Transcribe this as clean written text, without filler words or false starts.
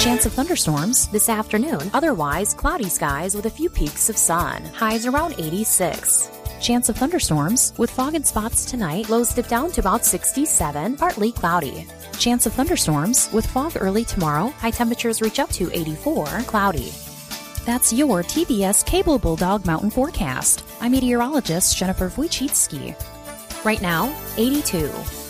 Chance of thunderstorms this afternoon. Otherwise, cloudy skies with a few peaks of sun. Highs around 86. Chance of thunderstorms with fog and spots tonight. Lows dip down to about 67, partly cloudy. Chance of thunderstorms with fog early tomorrow. High temperatures reach up to 84, cloudy. That's your TBS Cable Bulldog Mountain Forecast. I'm meteorologist Jennifer Wojcicki. Right now, 82.